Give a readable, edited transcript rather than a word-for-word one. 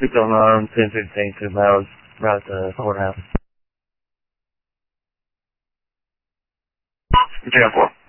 People on 1015, 2 miles, right at the courthouse. 10-4.